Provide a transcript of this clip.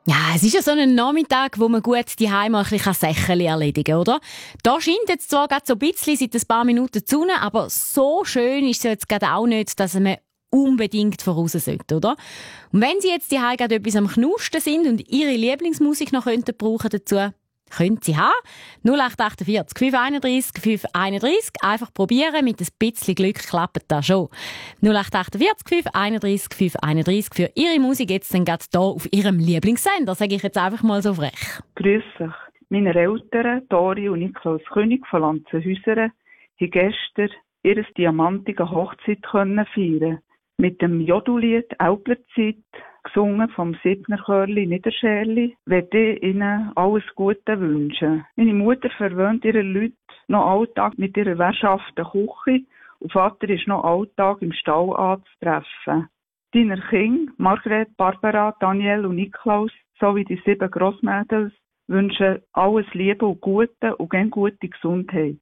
Ja, es ist ja so ein Nachmittag, wo man gut die Heim ein bisschen Sachen erledigen kann, oder? Da scheint jetzt zwar gerade so ein bisschen seit ein paar Minuten die Sonne, aber so schön ist es jetzt gerade auch nicht, dass man unbedingt voraus sollte, oder? Und wenn Sie jetzt die Heim gerade etwas am Knusten sind und Ihre Lieblingsmusik noch könnten brauchen dazu, können Sie haben. 0848 531 531. Einfach probieren. Mit ein bisschen Glück klappt das schon. 0848 531 531 für Ihre Musik jetzt dann gerade hier auf Ihrem Lieblingssender. Sage ich jetzt einfach mal so frech. Grüß euch. Meine Eltern, Dori und Niklaus König von Lanzenhäusern, haben gestern ihre diamantige Hochzeit feiern. Mit dem Jodulied «Älplerzeit», gesungen vom Siebner Chörli Niederscherli, möchte ich Ihnen alles Gute wünschen. Meine Mutter verwöhnt ihre Leute noch Alltag mit ihrer währschaften Küche und Vater ist noch Alltag im Stall anzutreffen. Deiner Kinder, Margret, Barbara, Daniel und Niklaus, sowie die 7 Grossmädels, wünschen alles Liebe und Gute und gern gute Gesundheit.